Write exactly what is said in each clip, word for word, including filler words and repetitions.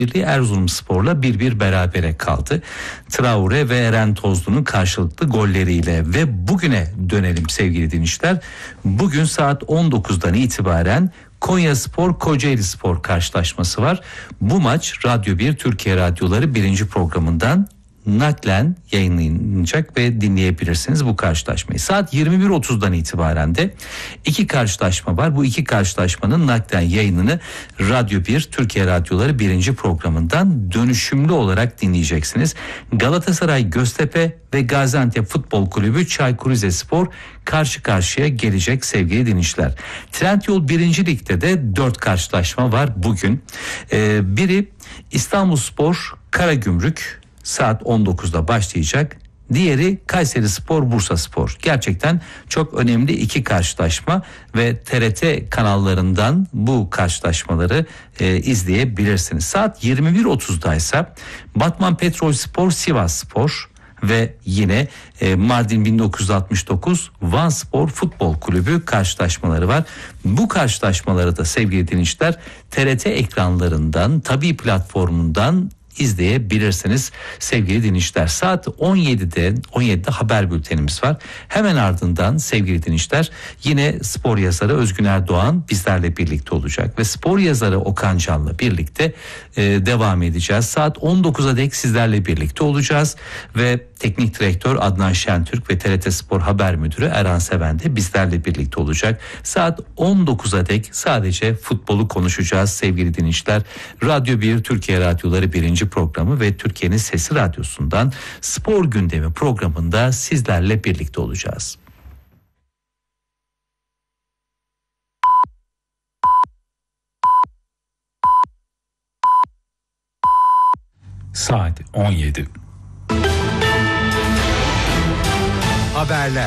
Birliği Erzurumspor'la bir bir berabere kaldı. Traore ve Eren Tozlu'nun karşılıklı golleriyle ve bugüne dönelim sevgili dinleyiciler. Bugün saat on dokuzdan itibaren Konyaspor Kocaelispor karşılaşması var. Bu maç Radyo bir Türkiye Radyoları birinci programından naklen yayınlanacak ve dinleyebilirsiniz bu karşılaşmayı. Saat yirmi bir otuzdan itibaren de iki karşılaşma var. Bu iki karşılaşmanın naklen yayınını Radyo bir Türkiye Radyoları birinci programından dönüşümlü olarak dinleyeceksiniz. Galatasaray Göztepe ve Gaziantep Futbol Kulübü Çaykur Rizespor karşı karşıya gelecek sevgili dinleyiciler. Trendyol birinci Lig'de de dört karşılaşma var bugün. Ee, biri İstanbulspor Karagümrük saat on dokuzda başlayacak. Diğeri Kayserispor Bursaspor. Gerçekten çok önemli iki karşılaşma ve T R T kanallarından bu karşılaşmaları e, izleyebilirsiniz. Saat yirmi bir otuzda ise Batman Petrolspor Sivasspor ve yine e, Mardin bin dokuz yüz altmış dokuz Vanspor Futbol Kulübü karşılaşmaları var. Bu karşılaşmaları da sevgili dinleyiciler T R T ekranlarından, Tabii platformundan izleyebilirsiniz sevgili dinleyiciler. Saat on yedide on yedide haber bültenimiz var. Hemen ardından sevgili dinleyiciler yine spor yazarı Özgün Erdoğan bizlerle birlikte olacak ve spor yazarı Okan Can'la birlikte e, devam edeceğiz. Saat on dokuza dek sizlerle birlikte olacağız ve teknik direktör Adnan Şentürk ve T R T Spor Haber Müdürü Erhan Seven de bizlerle birlikte olacak. Saat on dokuza dek sadece futbolu konuşacağız sevgili dinleyiciler. Radyo bir Türkiye Radyoları birinci programı ve Türkiye'nin Sesi Radyosu'ndan Spor Gündemi programında sizlerle birlikte olacağız. Saat on yedi. Haberler.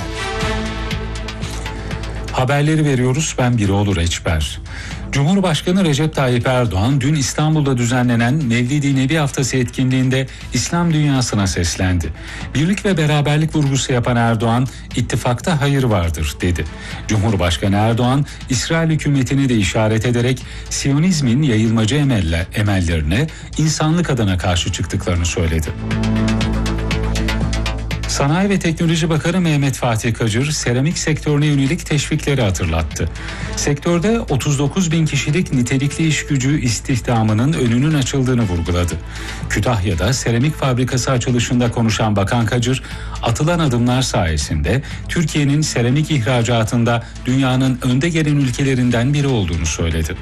Haberleri veriyoruz. Ben Biroğlu Reçber. Cumhurbaşkanı Recep Tayyip Erdoğan dün İstanbul'da düzenlenen Mevlid-i Nebi Haftası etkinliğinde İslam dünyasına seslendi. Birlik ve beraberlik vurgusu yapan Erdoğan, ittifakta hayır vardır dedi. Cumhurbaşkanı Erdoğan, İsrail hükümetini de işaret ederek Siyonizmin yayılmacı emelle, emellerine insanlık adına karşı çıktıklarını söyledi. Sanayi ve Teknoloji Bakanı Mehmet Fatih Kacır, seramik sektörüne yönelik teşvikleri hatırlattı. Sektörde otuz dokuz bin kişilik nitelikli iş gücü istihdamının önünün açıldığını vurguladı. Kütahya'da seramik fabrikası açılışında konuşan Bakan Kacır, atılan adımlar sayesinde Türkiye'nin seramik ihracatında dünyanın önde gelen ülkelerinden biri olduğunu söyledi.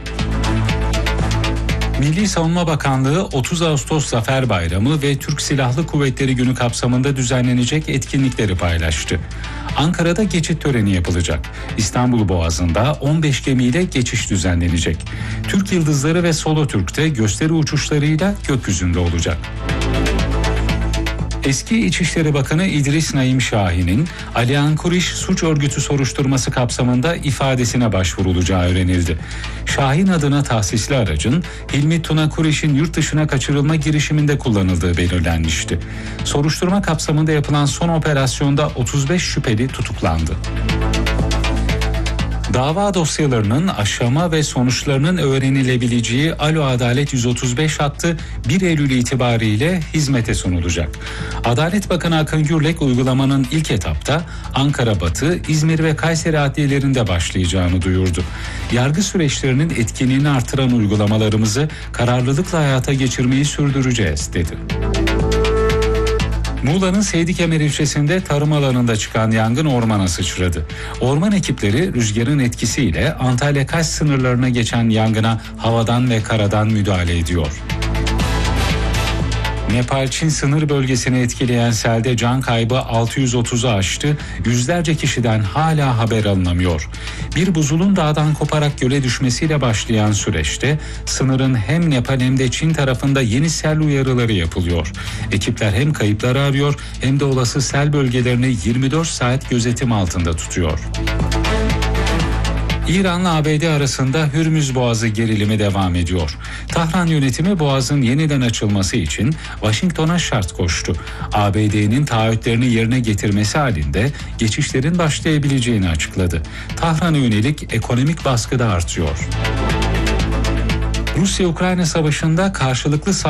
Milli Savunma Bakanlığı otuz Ağustos Zafer Bayramı ve Türk Silahlı Kuvvetleri Günü kapsamında düzenlenecek etkinlikleri paylaştı. Ankara'da geçit töreni yapılacak. İstanbul Boğazı'nda on beş gemiyle geçiş düzenlenecek. Türk Yıldızları ve Solo Türk'te gösteri uçuşlarıyla gökyüzünde olacak. Eski İçişleri Bakanı İdris Naim Şahin'in Aliyan Kuriş suç örgütü soruşturması kapsamında ifadesine başvurulacağı öğrenildi. Şahin adına tahsisli aracın Hilmi Tuna Kuriş'in yurt dışına kaçırılma girişiminde kullanıldığı belirlenmişti. Soruşturma kapsamında yapılan son operasyonda otuz beş şüpheli tutuklandı. Dava dosyalarının aşama ve sonuçlarının öğrenilebileceği Alo Adalet yüz otuz beş hattı bir Eylül itibariyle hizmete sunulacak. Adalet Bakanı Akın Gürlek uygulamanın ilk etapta Ankara Batı, İzmir ve Kayseri adliyelerinde başlayacağını duyurdu. Yargı süreçlerinin etkinliğini artıran uygulamalarımızı kararlılıkla hayata geçirmeyi sürdüreceğiz dedi. Muğla'nın Seydikemer ilçesinde tarım alanında çıkan yangın ormana sıçradı. Orman ekipleri rüzgarın etkisiyle Antalya-Kaş sınırlarına geçen yangına havadan ve karadan müdahale ediyor. Nepal-Çin sınır bölgesini etkileyen selde can kaybı altı yüz otuzu aştı, yüzlerce kişiden hala haber alınamıyor. Bir buzulun dağdan koparak göle düşmesiyle başlayan süreçte sınırın hem Nepal hem de Çin tarafında yeni sel uyarıları yapılıyor. Ekipler hem kayıpları arıyor hem de olası sel bölgelerini yirmi dört saat gözetim altında tutuyor. İran'la A B D arasında Hürmüz Boğazı gerilimi devam ediyor. Tahran yönetimi Boğaz'ın yeniden açılması için Washington'a şart koştu. A B D'nin taahhütlerini yerine getirmesi halinde geçişlerin başlayabileceğini açıkladı. Tahran'a yönelik ekonomik baskı da artıyor. Rusya-Ukrayna savaşında karşılıklı